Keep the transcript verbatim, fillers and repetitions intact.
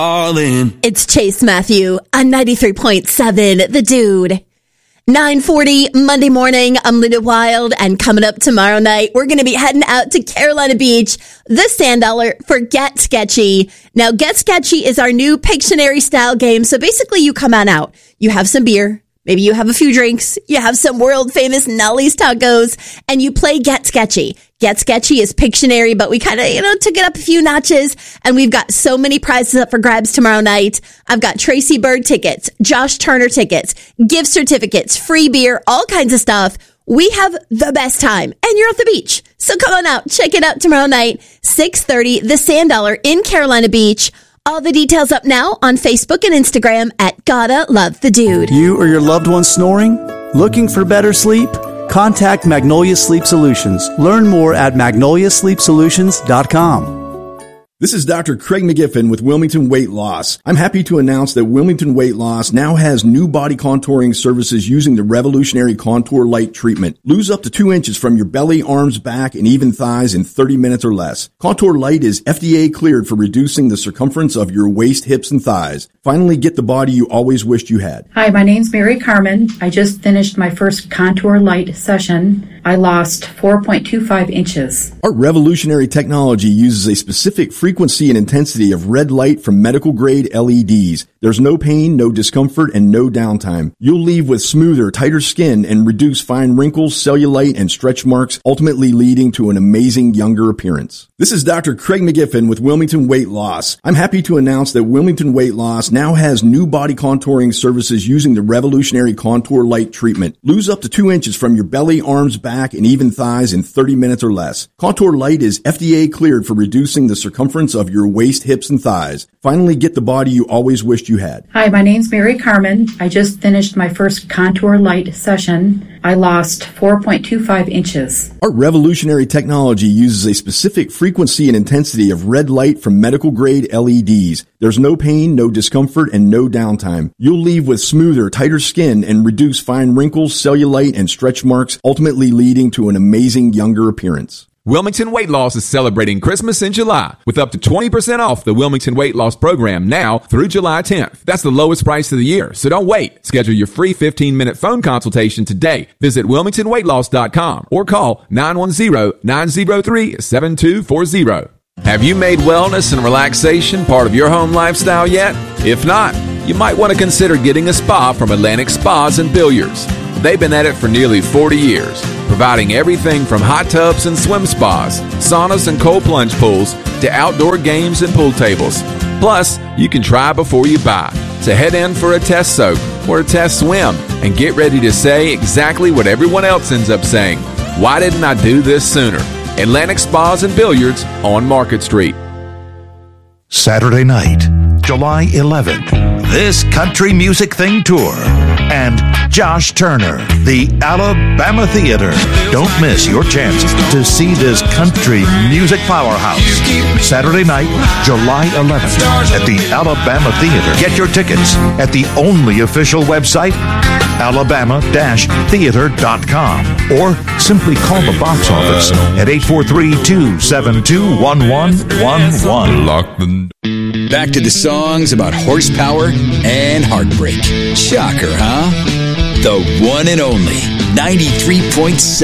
All in. It's Chase Matthew on ninety-three point seven, The Dude. nine forty Monday morning. I'm Linda Wild, and coming up tomorrow night, we're going to be heading out to Carolina Beach, the Sand Dollar, for Get Sketchy. Now, Get Sketchy is our new Pictionary style game. So basically, you come on out, you have some beer, maybe you have a few drinks, you have some world famous Nolly's tacos, and you play Get Sketchy. Get Sketchy is Pictionary, but we kind of, you know, took it up a few notches, and we've got so many prizes up for grabs tomorrow night. I've got Tracy Bird tickets, Josh Turner tickets, gift certificates, free beer, all kinds of stuff. We have the best time, and you're at the beach. So come on out, check it out tomorrow night, six thirty, the Sand Dollar in Carolina Beach. All the details up now on Facebook and Instagram at Gotta Love the Dude. You or your loved one snoring? Looking for better sleep? Contact Magnolia Sleep Solutions. Learn more at magnolia sleep solutions dot com. This is Doctor Craig McGiffin with Wilmington Weight Loss. I'm happy to announce that Wilmington Weight Loss now has new body contouring services using the revolutionary Contour Light treatment. Lose up to two inches from your belly, arms, back, and even thighs in thirty minutes or less. Contour Light is F D A cleared for reducing the circumference of your waist, hips, and thighs. Finally, get the body you always wished you had. Hi, my name's Mary Carmen. I just finished my first Contour Light session. I lost four point two five inches. Our revolutionary technology uses a specific frequency and intensity of red light from medical-grade L E Ds. There's no pain, no discomfort, and no downtime. You'll leave with smoother, tighter skin and reduce fine wrinkles, cellulite, and stretch marks, ultimately leading to an amazing younger appearance. This is Doctor Craig McGiffin with Wilmington Weight Loss. I'm happy to announce that Wilmington Weight Loss now has new body contouring services using the revolutionary Contour Light treatment. Lose up to two inches from your belly, arms, back, and even thighs in thirty minutes or less. Contour Light is F D A cleared for reducing the circumference of your waist, hips, and thighs. Finally, get the body you always wished you had. Hi, my name's Mary Carmen. I just finished my first Contour Light session. I lost four point two five inches. Our revolutionary technology uses a specific frequency and intensity of red light from medical-grade L E Ds. There's no pain, no discomfort, and no downtime. You'll leave with smoother, tighter skin and reduce fine wrinkles, cellulite, and stretch marks, ultimately leading to an amazing younger appearance. Wilmington Weight Loss is celebrating Christmas in July with up to twenty percent off the Wilmington Weight Loss program now through July tenth. That's the lowest price of the year, so don't wait. Schedule your free fifteen-minute phone consultation today. Visit wilmington weight loss dot com or call nine one zero, nine zero three, seven two four zero. Have you made wellness and relaxation part of your home lifestyle yet? If not, you might want to consider getting a spa from Atlantic Spas and Billiards. They've been at it for nearly forty years, providing everything from hot tubs and swim spas, saunas and cold plunge pools, to outdoor games and pool tables. Plus, you can try before you buy. So head in for a test soak or a test swim and get ready to say exactly what everyone else ends up saying. Why didn't I do this sooner? Atlantic Spas and Billiards on Market Street. Saturday night, July eleventh, This Country Music Thing Tour and Josh Turner, the Alabama Theater. Don't miss your chance to see this country music powerhouse. Saturday night, July eleventh at the Alabama Theater. Get your tickets at the only official website, alabama dash theater dot com, or simply call the box office at eight four three, two seven two, one one one one. Back to the songs about horsepower and heartbreak. Shocker, huh? The one and only ninety-three point seven